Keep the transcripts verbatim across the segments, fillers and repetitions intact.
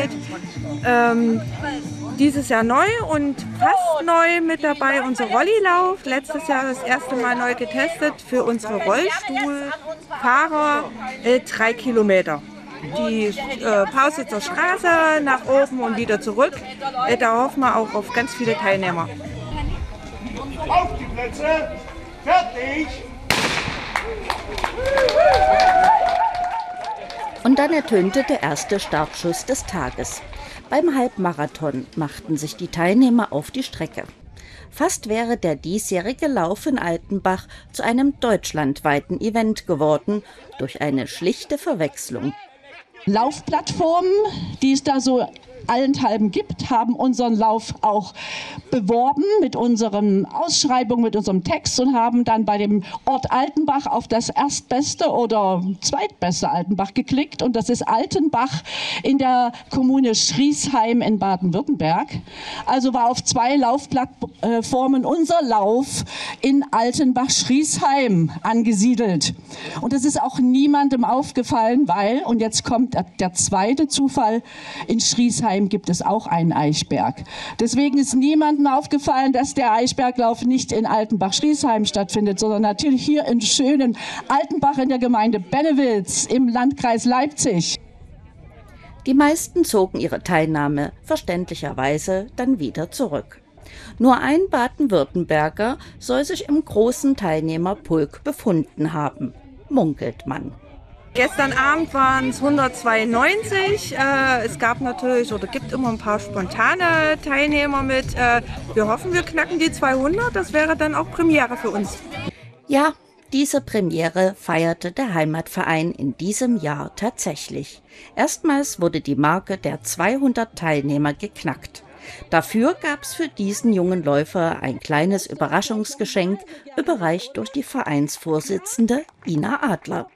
Zeit. Ähm, dieses Jahr neu und fast neu mit dabei unser Rollilauf. Letztes Jahr das erste Mal neu getestet für unsere Rollstuhlfahrer, äh, drei Kilometer. Die äh, Pausitzer Straße nach oben und wieder zurück. Äh, da hoffen wir auch auf ganz viele Teilnehmer. Auf die Plätze, fertig! Und dann ertönte der erste Startschuss des Tages. Beim Halbmarathon machten sich die Teilnehmer auf die Strecke. Fast wäre der diesjährige Lauf in Altenbach zu einem deutschlandweiten Event geworden, durch eine schlichte Verwechslung. Laufplattformen, die es da so allenthalben gibt, haben unseren Lauf auch beworben mit unseren Ausschreibungen, mit unserem Text und haben dann bei dem Ort Altenbach auf das erstbeste oder zweitbeste Altenbach geklickt. Und das ist Altenbach in der Kommune Schriesheim in Baden-Württemberg. Also war auf zwei Laufplattformen unser Lauf in Altenbach-Schriesheim angesiedelt. Und das ist auch niemandem aufgefallen, weil, und jetzt kommt der zweite Zufall, in Schriesheim gibt es auch einen Eichberg. Deswegen ist niemandem aufgefallen, dass der Eichberglauf nicht in Altenbach-Schriesheim stattfindet, sondern natürlich hier in schönen Altenbach in der Gemeinde Bennewitz im Landkreis Leipzig. Die meisten zogen ihre Teilnahme verständlicherweise dann wieder zurück. Nur ein Baden-Württemberger soll sich im großen Teilnehmerpulk befunden haben, munkelt man. Gestern Abend waren es hundertzweiundneunzig. Äh, es gab natürlich oder gibt immer ein paar spontane Teilnehmer mit. Äh, wir hoffen, wir knacken die zweihundert. Das wäre dann auch Premiere für uns. Ja, diese Premiere feierte der Heimatverein in diesem Jahr tatsächlich. Erstmals wurde die Marke der zweihundert Teilnehmer geknackt. Dafür gab es für diesen jungen Läufer ein kleines Überraschungsgeschenk, überreicht durch die Vereinsvorsitzende Ina Adler.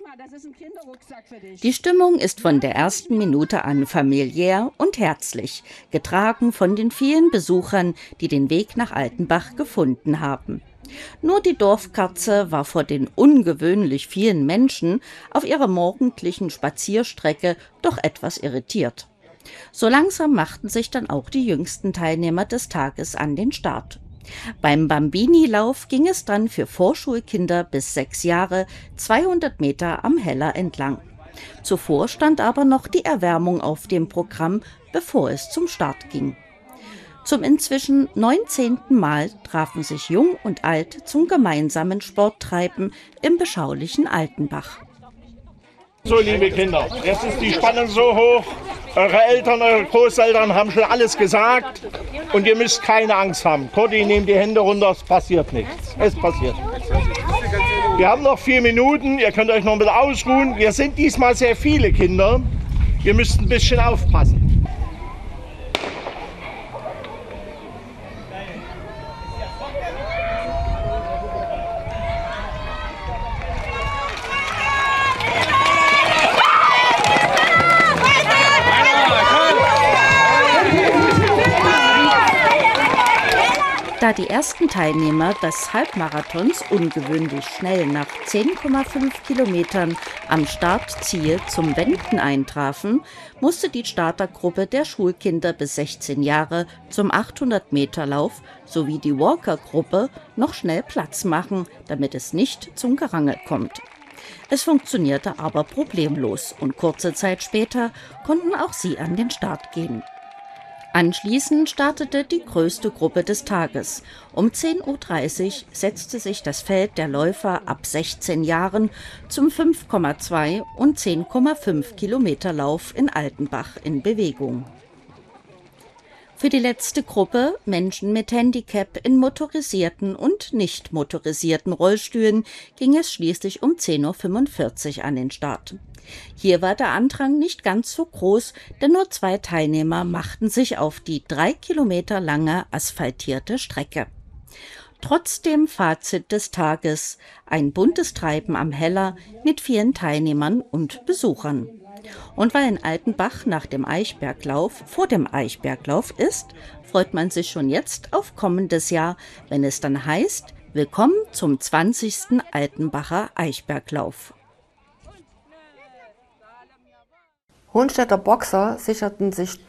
Die Stimmung ist von der ersten Minute an familiär und herzlich, getragen von den vielen Besuchern, die den Weg nach Altenbach gefunden haben. Nur die Dorfkatze war vor den ungewöhnlich vielen Menschen auf ihrer morgendlichen Spazierstrecke doch etwas irritiert. So langsam machten sich dann auch die jüngsten Teilnehmer des Tages an den Start. Beim Bambini-Lauf ging es dann für Vorschulkinder bis sechs Jahre zweihundert Meter am Heller entlang. Zuvor stand aber noch die Erwärmung auf dem Programm, bevor es zum Start ging. Zum inzwischen neunzehnten Mal trafen sich Jung und Alt zum gemeinsamen Sporttreiben im beschaulichen Altenbach. So, liebe Kinder, jetzt ist die Spannung so hoch. Eure Eltern, eure Großeltern haben schon alles gesagt und ihr müsst keine Angst haben. Cotti, nehmt die Hände runter, es passiert nichts. Es passiert. Wir haben noch vier Minuten, ihr könnt euch noch ein bisschen ausruhen. Wir sind diesmal sehr viele Kinder. Ihr müsst ein bisschen aufpassen. Da die ersten Teilnehmer des Halbmarathons ungewöhnlich schnell nach zehn Komma fünf Kilometern am Startziel zum Wenden eintrafen, musste die Startergruppe der Schulkinder bis sechzehn Jahre zum achthundert Meter Lauf sowie die Walker-Gruppe noch schnell Platz machen, damit es nicht zum Gerangel kommt. Es funktionierte aber problemlos und kurze Zeit später konnten auch sie an den Start gehen. Anschließend startete die größte Gruppe des Tages. Um zehn Uhr dreißig setzte sich das Feld der Läufer ab sechzehn Jahren zum fünf Komma zwei und zehn Komma fünf Kilometer Lauf in Altenbach in Bewegung. Für die letzte Gruppe, Menschen mit Handicap in motorisierten und nicht motorisierten Rollstühlen, ging es schließlich um zehn Uhr fünfundvierzig an den Start. Hier war der Andrang nicht ganz so groß, denn nur zwei Teilnehmer machten sich auf die drei Kilometer lange asphaltierte Strecke. Trotzdem Fazit des Tages: ein buntes Treiben am Heller mit vielen Teilnehmern und Besuchern. Und weil in Altenbach nach dem Eichberglauf vor dem Eichberglauf ist, freut man sich schon jetzt auf kommendes Jahr, wenn es dann heißt: Willkommen zum zwanzigsten Altenbacher Eichberglauf. Hohenstädter Boxer sicherten sich